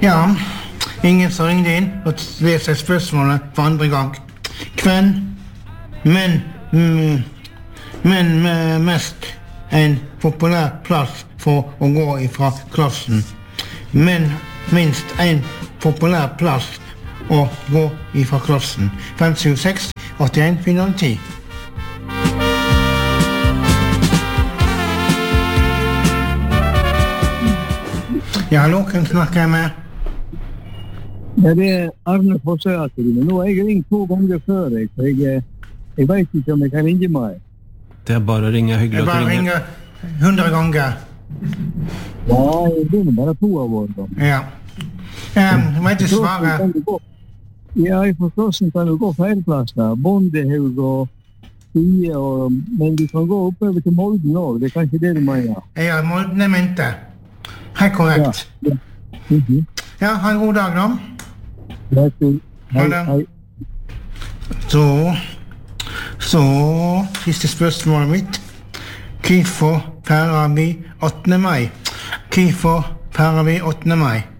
Ja, ingen som ringde inn og leser spørsmålet for andre gang. Men mest en populær plass for å gå ifra klassen. Men minst en populær plass å gå ifra klassen. 576 81 410. Ja, hallo, hvem snakker jeg med? Ja, det Arne Fossøyatri, men nå har jeg ringt 2 ganger før, så jeg vet ikke om jeg kan ringe meg. Det bare å ringe, hyggelig jeg at du ringer. ringer 100 ganger. Ja, jeg begynner bare 2 av år da. Ja. Jeg vet ikke svare. Ja, I forståelsen kan du gå feilplasser, Bondehaug og Stie, men du kan gå oppover til Molden også, det er kanskje det du mener. Ja, Molden er mente. Helt korrekt. Ja. Ja, ha en god dag da. Hei. Så, siste spørsmålet mitt. Hvorfor feirer vi 8. mai? Hvorfor feirer vi 8. mai?